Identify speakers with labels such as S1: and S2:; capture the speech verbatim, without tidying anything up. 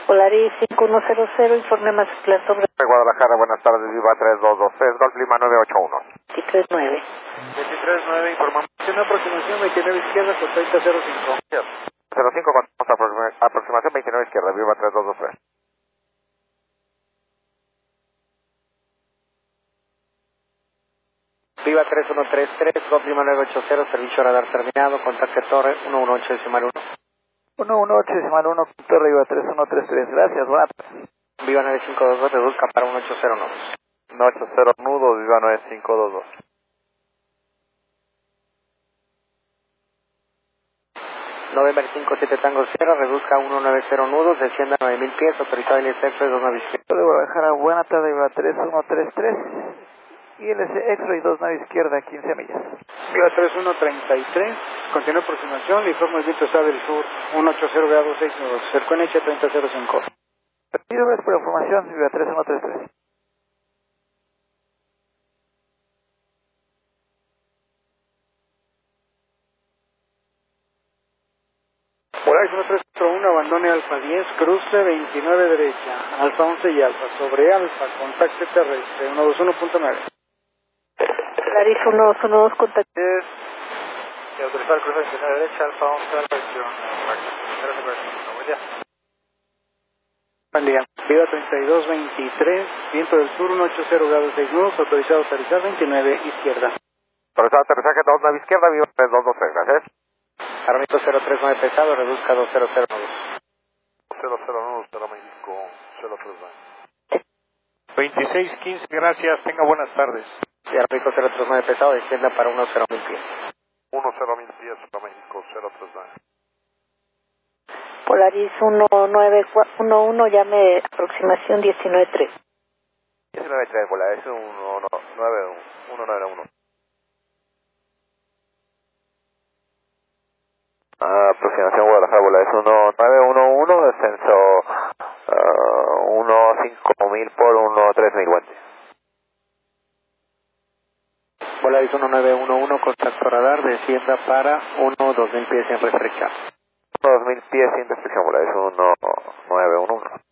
S1: Polaris cinco uno cero cero, informe más claro sobre
S2: Guadalajara, buenas tardes, Viva tres dos dos tres, Golf Lima nueve ocho uno.
S1: veintitrés nueve.
S3: veintitrés nueve, información de aproximación veintinueve izquierda con treinta cero cinco.
S2: cero cinco, contamos aproximación veintinueve izquierda, Viva tres dos dos tres.
S3: Viva tres uno tres tres, Golf Lima nueve ocho cero, servicio radar terminado, contacte torre uno uno ocho decimal uno.
S4: uno uno ocho decimal uno, Torre Viva tres uno tres tres, gracias, buenas tardes.
S3: Viva nueve cinco dos dos, reduzca para uno ocho cero nudo.
S2: uno ocho cero nudo, Viva nueve cinco dos dos.
S3: November cinco siete Tango Sierra, reduzca a uno nueve cero nudos, descienda a nueve mil pies, autorizado el I S X-Ray dos nueve izquierda.
S4: Torre Guadalajara, buena tarde, Viva tres uno tres tres, I L C X-Ray dos nueve izquierda, quince millas.
S5: Viva tres uno treinta y tres, continúa aproximación, le informo el viento está del sur, uno ocho cero grados seis nudos, cerco N H treinta cero cinco.
S4: Perdido, gracias por la información, Viva tres uno tres tres.
S5: Polaris uno tres cuatro uno, abandone Alfa diez, cruce veintinueve derecha, Alfa once y Alfa, sobre Alfa, contacte terrestre, uno dos uno punto nueve.
S1: Polaris uno dos uno dos, contacto.
S3: Y autorizar el cruce veintinueve derecha, Alfa once, Alfa dirección. Buen día.
S5: Buen día. Viva treinta y dos veintitrés, viento del sur, uno ocho cero grados seis nudos, autorizado aterrizar veintinueve izquierda.
S2: Autorizado aterrizaje dos nueve izquierda, Viva tres dos dos tres, gracias.
S3: Armito cero tres nueve pesado, reduzca dos cero cero nudos.
S2: cero cero nudo, Stella México, cero tres nueve.
S6: veintiséis quince, gracias, tenga buenas tardes.
S3: Y Armito cero tres nueve pesado, descienda para uno cero mil pies.
S2: uno cero mil pies, Stella México, cero tres nueve.
S1: Polaris uno nueve uno uno, llame aproximación diecinueve tres.
S2: diecinueve tres, Polaris uno nueve uno. Ah, aproximación Guadalajara, Polaris uno nueve uno uno, descenso uh, uno cinco mil por uno tres mil, buen día.
S3: Polaris uno nueve uno uno, contacto radar, descienda para uno dos mil pies en restricción.
S2: dos mil pies sin restricción, Polaris uno nueve uno uno.